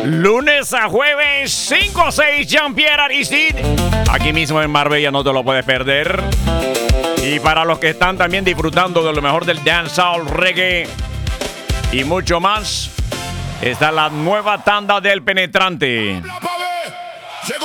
Lunes a jueves, 5 a 6, Jean-Pierre Aristide. Aquí mismo en Marbella, no te lo puedes perder. Y para los que están también disfrutando de lo mejor del dancehall, reggae y mucho más, está la nueva tanda del penetrante.